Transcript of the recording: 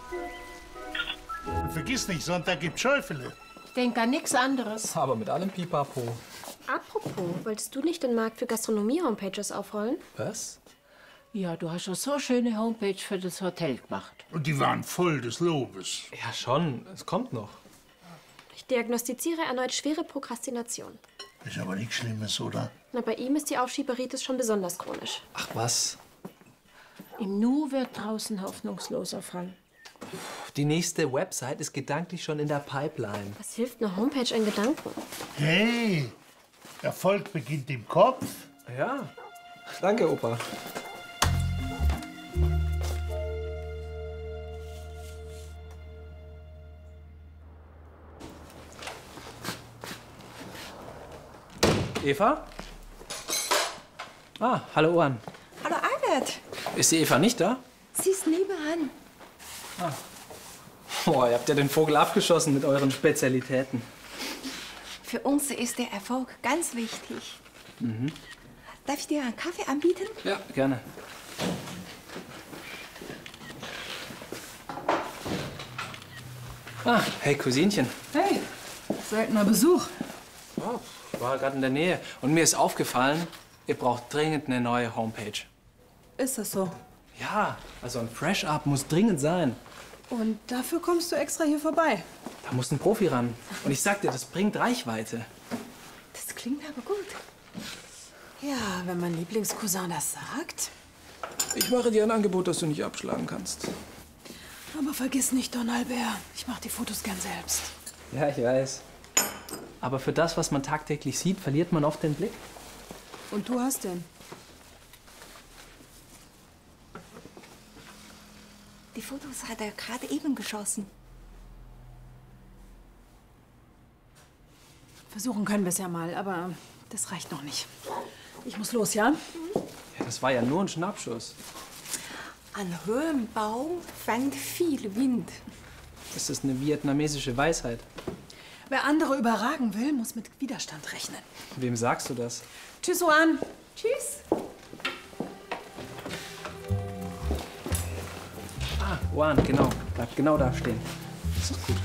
Und vergiss nicht, Sonntag gibt's Schäufele. Ich denke an nichts anderes. Aber mit allem Pipapo. Apropos, wolltest du nicht den Markt für Gastronomie-Homepages aufrollen? Was? Ja, du hast schon so schöne Homepage für das Hotel gemacht. Und die waren voll des Lobes. Ja, schon. Es kommt noch. Ich diagnostiziere erneut schwere Prokrastination. Ist aber nichts Schlimmes, oder? Na, bei ihm ist die Aufschieberitis schon besonders chronisch. Ach was? Im Nu wird draußen hoffnungsloser Fall. Die nächste Website ist gedanklich schon in der Pipeline. Was hilft eine Homepage in Gedanken? Hey, Erfolg beginnt im Kopf. Ja. Danke, Opa. Eva? Ah, hallo Ohren. Hallo Albert. Ist die Eva nicht da? Sie ist nebenan. Boah, ihr habt ja den Vogel abgeschossen mit euren Spezialitäten. Für uns ist der Erfolg ganz wichtig. Darf ich dir einen Kaffee anbieten? Ja, gerne. Ah, hey Cousinchen. Hey, seltener Besuch. Oh, ich war gerade in der Nähe und mir ist aufgefallen, ihr braucht dringend eine neue Homepage. Ist das so? Ja, also ein Fresh-Up muss dringend sein. Und dafür kommst du extra hier vorbei. Da muss ein Profi ran. Und ich sag dir, das bringt Reichweite. Das klingt aber gut. Ja, wenn mein Lieblingscousin das sagt. Ich mache dir ein Angebot, das du nicht abschlagen kannst. Aber vergiss nicht, Don Albert, ich mache die Fotos gern selbst. Ja, ich weiß. Aber für das, was man tagtäglich sieht, verliert man oft den Blick. Und du hast den. Die Fotos hat er gerade eben geschossen. Versuchen können wir es ja mal, aber das reicht noch nicht. Ich muss los, ja? Ja, das war ja nur ein Schnappschuss. An hohem Baum fängt viel Wind. Das ist eine vietnamesische Weisheit. Wer andere überragen will, muss mit Widerstand rechnen. Wem sagst du das? Tschüss, Oan. Tschüss. Ah, Oan, genau. Bleib genau da stehen. Das ist gut.